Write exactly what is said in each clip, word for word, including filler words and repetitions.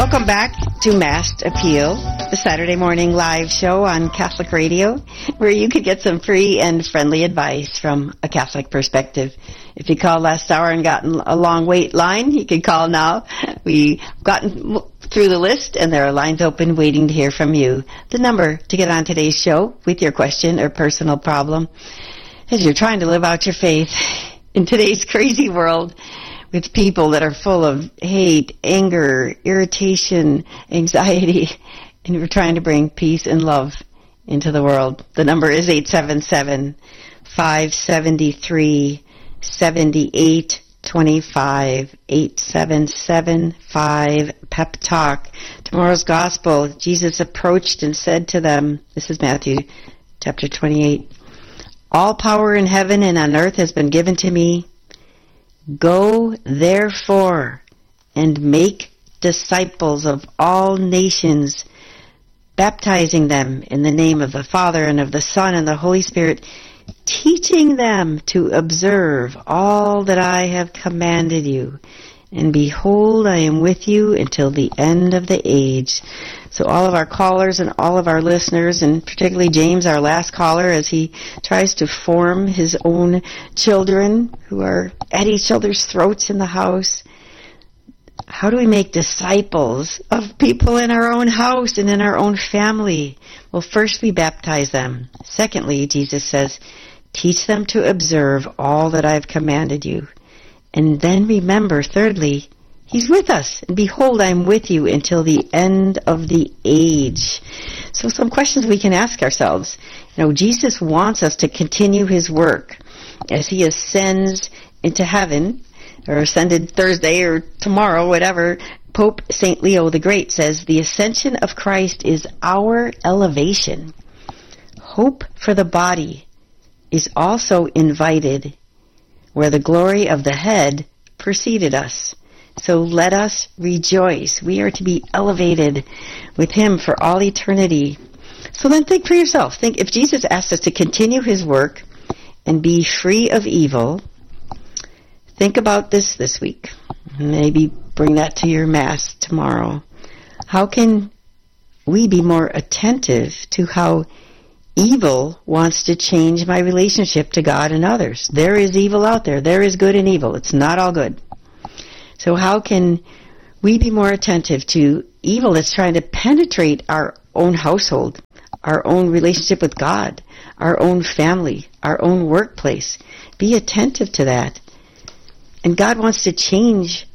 Welcome back to Masked Appeal, the Saturday morning live show on Catholic Radio, where you could get some free and friendly advice from a Catholic perspective. If you called last hour and gotten a long wait line, you can call now. We've gotten through the list, and there are lines open waiting to hear from you. The number to get on today's show with your question or personal problem as you're trying to live out your faith in today's crazy world, with people that are full of hate, anger, irritation, anxiety, and we're trying to bring peace and love into the world. The number is eight seven seven, five seven three, seven eight two five, eight seven seven, five, P E P Talk. Tomorrow's Gospel, Jesus approached and said to them, this is Matthew chapter twenty-eight, all power in heaven and on earth has been given to me. Go, therefore, and make disciples of all nations, baptizing them in the name of the Father and of the Son and the Holy Spirit, teaching them to observe all that I have commanded you. And behold, I am with you until the end of the age. So all of our callers and all of our listeners, and particularly James, our last caller, as he tries to form his own children who are at each other's throats in the house, how do we make disciples of people in our own house and in our own family? Well, first we baptize them. Secondly, Jesus says, teach them to observe all that I've commanded you. And then remember, thirdly, He's with us. And behold, I'm with you until the end of the age. So some questions we can ask ourselves. You know, Jesus wants us to continue His work as He ascends into heaven, or ascended Thursday or tomorrow, whatever. Pope Saint Leo the Great says, the ascension of Christ is our elevation. Hope for the body is also invited, where the glory of the head preceded us. So let us rejoice. We are to be elevated with Him for all eternity. So then think for yourself. Think, if Jesus asked us to continue His work and be free of evil, think about this this week. Maybe bring that to your Mass tomorrow. How can we be more attentive to how evil wants to change my relationship to God and others? There is evil out there. There is good and evil. It's not all good. So how can we be more attentive to evil that's trying to penetrate our own household, our own relationship with God, our own family, our own workplace? Be attentive to that. And God wants to change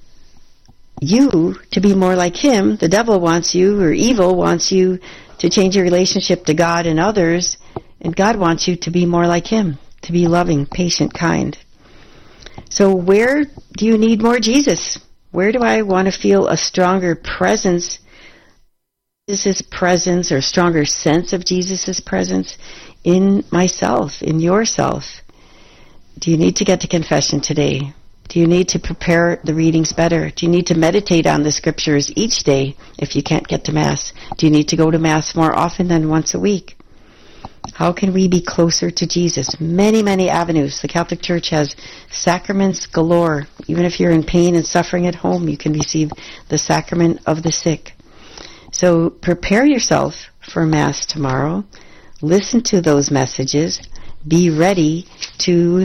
you to be more like Him. The devil wants you, or evil wants you, to change your relationship to God and others. And God wants you to be more like Him, to be loving, patient, kind. So where do you need more Jesus? Where do I want to feel a stronger presence, Jesus' presence, or a stronger sense of Jesus' presence in myself, in yourself? Do you need to get to confession today? Do you need to prepare the readings better? Do you need to meditate on the Scriptures each day if you can't get to Mass? Do you need to go to Mass more often than once a week? How can we be closer to Jesus? Many, many avenues. The Catholic Church has sacraments galore. Even if you're in pain and suffering at home, you can receive the sacrament of the sick. So prepare yourself for Mass tomorrow. Listen to those messages. Be ready to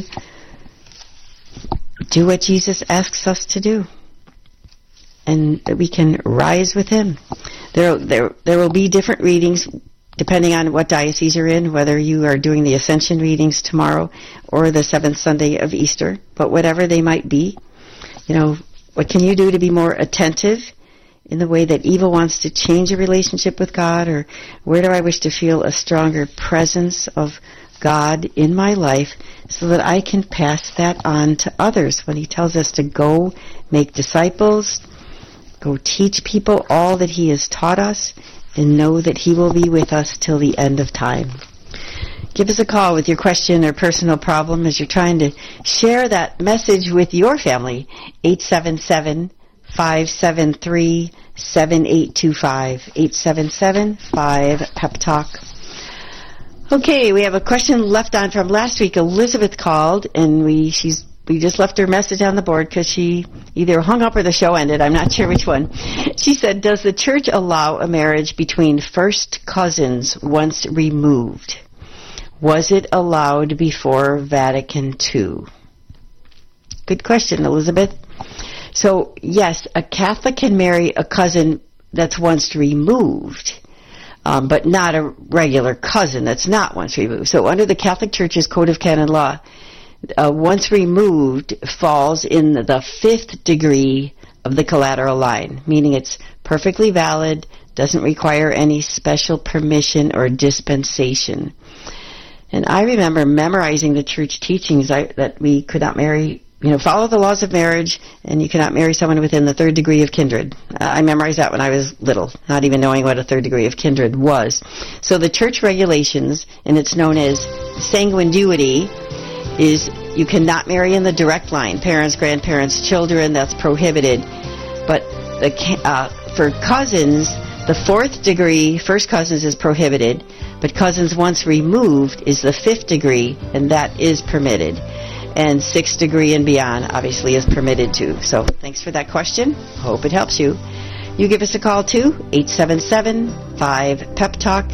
do what Jesus asks us to do, and that we can rise with Him. There, there, there will be different readings depending on what diocese you're in, whether you are doing the Ascension readings tomorrow or the seventh Sunday of Easter. But whatever they might be, you know, what can you do to be more attentive in the way that evil wants to change a relationship with God? Or where do I wish to feel a stronger presence of God in my life, so that I can pass that on to others when He tells us to go make disciples, go teach people all that He has taught us, and know that He will be with us till the end of time. Give us a call with your question or personal problem as you're trying to share that message with your family. eight seven seven, five seven three, seven eight two five. eight seven seven, five, P E P Talk. Okay, we have a question left on from last week. Elizabeth called, and we she's we just left her a message on the board because she either hung up or the show ended. I'm not sure which one. She said, does the church allow a marriage between first cousins once removed? Was it allowed before Vatican Two? Good question, Elizabeth. So, yes, a Catholic can marry a cousin that's once removed, um, but not a regular cousin that's not once removed. So under the Catholic Church's Code of Canon Law, uh, once removed falls in the fifth degree of the collateral line, meaning it's perfectly valid, doesn't require any special permission or dispensation. And I remember memorizing the church teachings I, that we could not marry, you know, follow the laws of marriage, and you cannot marry someone within the third degree of kindred. Uh, I memorized that when I was little, not even knowing what a third degree of kindred was. So the church regulations, and it's known as sanguinity, is you cannot marry in the direct line, parents, grandparents, children, that's prohibited. But the uh, for cousins, the fourth degree, first cousins, is prohibited, but cousins once removed is the fifth degree, and that is permitted. And sixth degree and beyond, obviously, is permitted too. So thanks for that question. Hope it helps you. You give us a call too, eight seven seven, five, P E P Talk.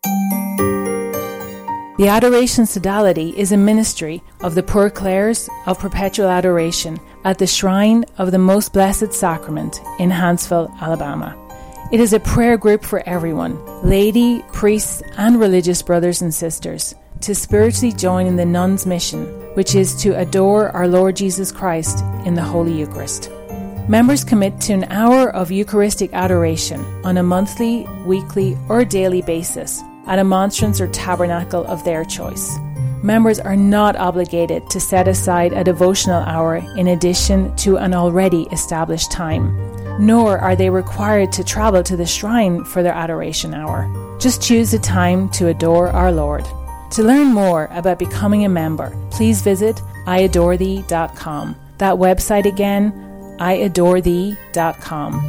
The Adoration Sodality is a ministry of the Poor Clares of Perpetual Adoration at the Shrine of the Most Blessed Sacrament in Huntsville, Alabama. It is a prayer group for everyone, laity, priests, and religious brothers and sisters, to spiritually join in the nuns' mission, which is to adore our Lord Jesus Christ in the Holy Eucharist. Members commit to an hour of Eucharistic adoration on a monthly, weekly, or daily basis at a monstrance or tabernacle of their choice. Members are not obligated to set aside a devotional hour in addition to an already established time, nor are they required to travel to the shrine for their adoration hour. Just choose a time to adore our Lord. To learn more about becoming a member, please visit I adore thee dot com. That website again, I adore thee dot com.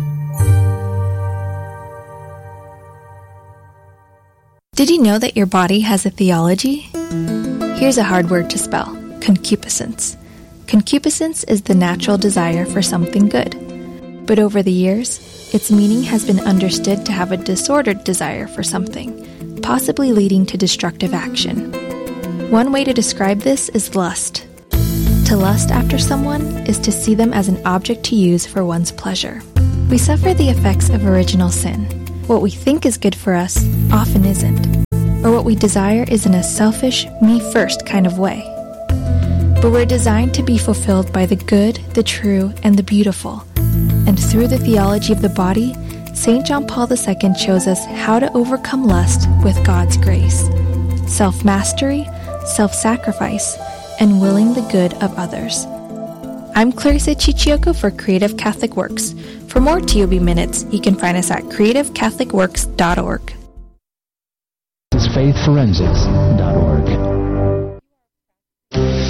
Did you know that your body has a theology? Here's a hard word to spell: concupiscence. Concupiscence is the natural desire for something good. But over the years, its meaning has been understood to have a disordered desire for something, possibly leading to destructive action. One way to describe this is lust. To lust after someone is to see them as an object to use for one's pleasure. We suffer the effects of original sin. What we think is good for us often isn't, or what we desire is in a selfish, me-first kind of way. But we're designed to be fulfilled by the good, the true, and the beautiful. And through the theology of the body, Saint John Paul the Second shows us how to overcome lust with God's grace: self-mastery, self-sacrifice, and willing the good of others. I'm Clarissa Chichioko for Creative Catholic Works. For more T O B Minutes, you can find us at creative catholic works dot org. faith forensics dot org.